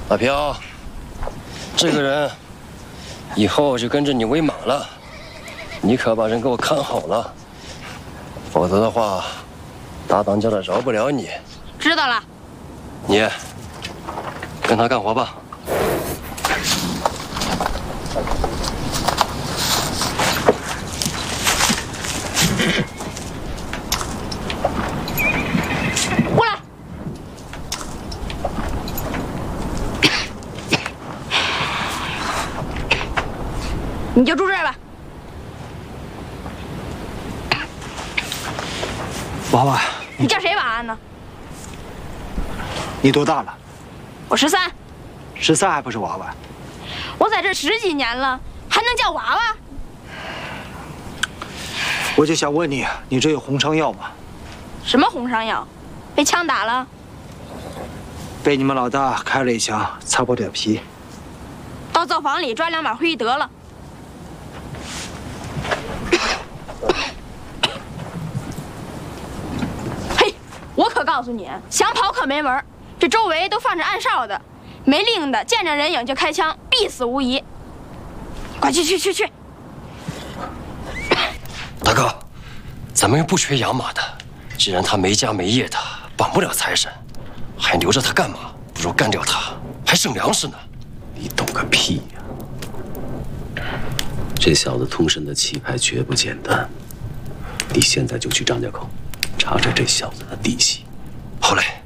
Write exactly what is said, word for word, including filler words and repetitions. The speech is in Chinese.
阿飘，这个人以后就跟着你为马了，你可把人给我看好了，否则的话，大当家的饶不了你。 知道了。 你跟他干活吧。 过来，你就住这儿吧。 娃娃， 你叫谁晚安呢？ 你多大了？ 我十三， 十三还不是娃娃？ 我在这十几年了，还能叫娃娃？ 我就想问你，你这有红伤药吗？ 什么红伤药？被枪打了？ 被你们老大开了一枪，擦破点皮。 到灶房里抓两把回去得了。嘿，我可告诉你，想跑可没门。这周围都放着暗哨的，没令的见着人影就开枪，必死无疑。快去去去去！ 大哥，咱们又不缺养马的，既然他没家没业的，绑不了财神，还留着他干嘛？不如干掉他，还省粮食呢。 你懂个屁呀！这小子通身的气派绝不简单，你现在就去张家口，查查这小子的底细。 好嘞。